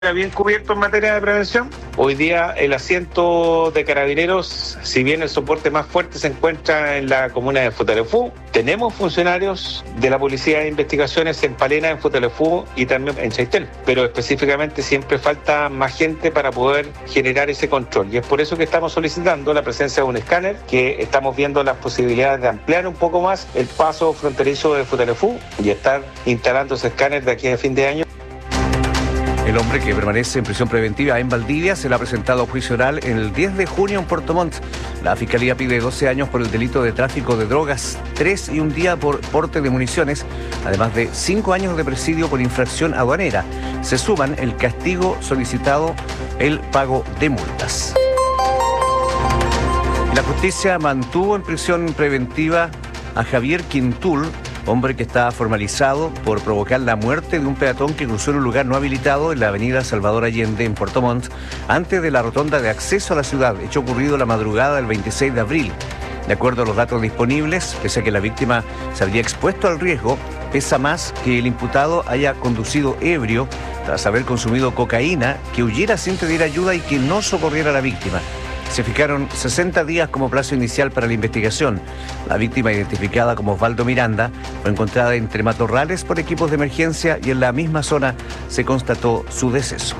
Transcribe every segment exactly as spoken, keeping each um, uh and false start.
bien cubierto en materia de prevención. Hoy día el asiento de Carabineros, si bien el soporte más fuerte se encuentra en la comuna de Futaleufú, tenemos funcionarios de la Policía de Investigaciones en Palena, en Futaleufú y también en Chaitén, pero específicamente siempre falta más gente para poder generar ese control, y es por eso que estamos solicitando la presencia de un escáner, que estamos viendo las posibilidades de ampliar un poco más el paso fronterizo de Futaleufú y estar instalando ese escáner de aquí a fin de año. El hombre, que permanece en prisión preventiva en Valdivia, se le ha presentado a juicio oral el diez de junio en Puerto Montt. La Fiscalía pide doce años por el delito de tráfico de drogas, tres y un día por porte de municiones, además de cinco años de presidio por infracción aduanera. Se suman el castigo solicitado, el pago de multas. La justicia mantuvo en prisión preventiva a Javier Quintul, hombre que está formalizado por provocar la muerte de un peatón que cruzó en un lugar no habilitado en la avenida Salvador Allende en Puerto Montt, antes de la rotonda de acceso a la ciudad, hecho ocurrido la madrugada del veintiséis de abril. De acuerdo a los datos disponibles, pese a que la víctima se habría expuesto al riesgo, pesa más que el imputado haya conducido ebrio tras haber consumido cocaína, que huyera sin pedir ayuda y que no socorriera a la víctima. Se fijaron sesenta días como plazo inicial para la investigación. La víctima, identificada como Osvaldo Miranda, fue encontrada entre matorrales por equipos de emergencia y en la misma zona se constató su deceso.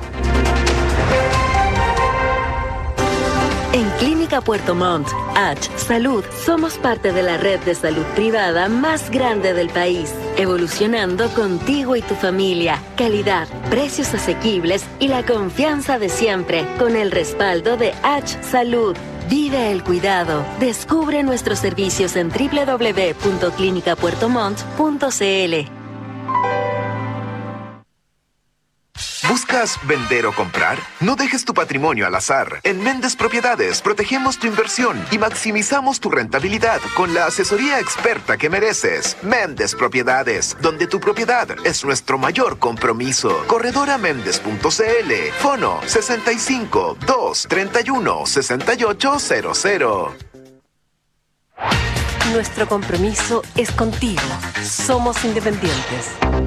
En Clínica Puerto Montt, H Salud, somos parte de la red de salud privada más grande del país, evolucionando contigo y tu familia. Calidad, precios asequibles y la confianza de siempre, con el respaldo de H Salud. Vive el cuidado. Descubre nuestros servicios en doble u doble u doble u punto clínica puerto montt punto c l. ¿Buscas vender o comprar? No dejes tu patrimonio al azar. En Méndez Propiedades protegemos tu inversión y maximizamos tu rentabilidad con la asesoría experta que mereces. Méndez Propiedades, donde tu propiedad es nuestro mayor compromiso. corredora méndez punto c l. Fono sesenta y cinco, dos, treinta y uno, sesenta y ocho cero cero. Nuestro compromiso es contigo. Somos independientes.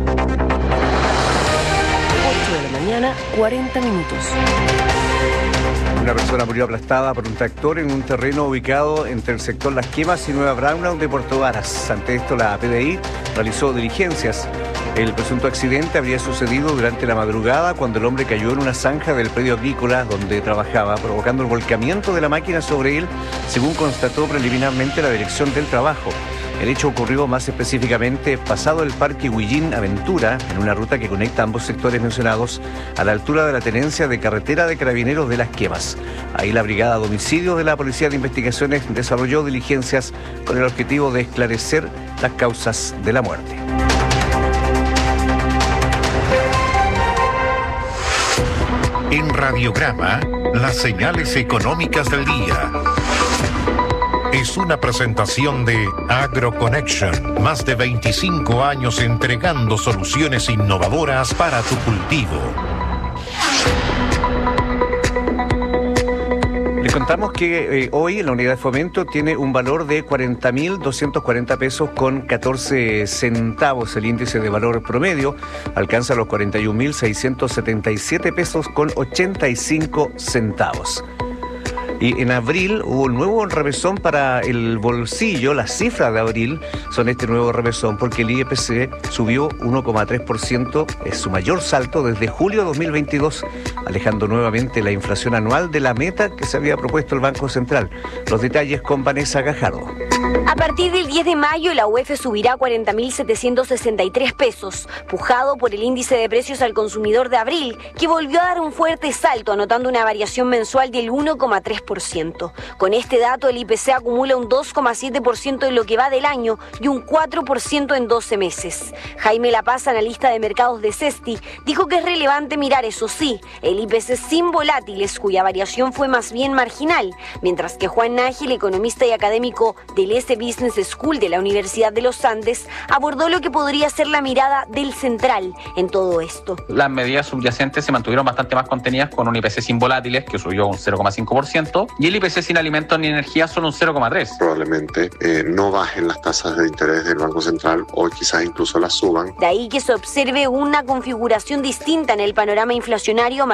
De la mañana, cuarenta minutos. Una persona murió aplastada por un tractor en un terreno ubicado entre el sector Las Quemas y Nueva Brownlow de Puerto Varas. Ante esto, la P D I realizó diligencias. El presunto accidente habría sucedido durante la madrugada, cuando el hombre cayó en una zanja del predio agrícola donde trabajaba, provocando el volcamiento de la máquina sobre él, según constató preliminarmente la Dirección del Trabajo. El hecho ocurrió más específicamente pasado el Parque Huillín Aventura, en una ruta que conecta ambos sectores mencionados, a la altura de la tenencia de carretera de Carabineros de Las Quemas. Ahí la Brigada de Homicidios de la Policía de Investigaciones desarrolló diligencias con el objetivo de esclarecer las causas de la muerte. En Radiograma, las señales económicas del día. Es una presentación de AgroConnection, más de veinticinco años entregando soluciones innovadoras para tu cultivo. Les contamos que eh, hoy la unidad de fomento tiene un valor de cuarenta mil doscientos cuarenta pesos con catorce centavos. El índice de valor promedio alcanza los cuarenta y un mil seiscientos setenta y siete pesos con ochenta y cinco centavos. Y en abril hubo un nuevo revesón para el bolsillo. Las cifras de abril son este nuevo revesón porque el I P C subió uno coma tres por ciento, es su mayor salto desde julio de dos mil veintidós, alejando nuevamente la inflación anual de la meta que se había propuesto el Banco Central. Los detalles con Vanessa Gajardo. A partir del diez de mayo, la U E F subirá a cuarenta mil setecientos sesenta y tres pesos, pujado por el índice de precios al consumidor de abril, que volvió a dar un fuerte salto, anotando una variación mensual del uno coma tres por ciento. Con este dato, el I P C acumula un dos coma siete por ciento en lo que va del año y un cuatro por ciento en doce meses. Jaime Lapaz, analista de mercados de Cesti, dijo que es relevante mirar, eso sí, el I P C sin volátiles, cuya variación fue más bien marginal, mientras que Juan Nájil, economista y académico del S S Business School de la Universidad de los Andes abordó lo que podría ser la mirada del central en todo esto. Las medidas subyacentes se mantuvieron bastante más contenidas, con un I P C sin volátiles que subió un cero coma cinco por ciento y el I P C sin alimentos ni energía solo un cero coma tres por ciento. Probablemente eh, no bajen las tasas de interés del Banco Central o quizás incluso las suban. De ahí que se observe una configuración distinta en el panorama inflacionario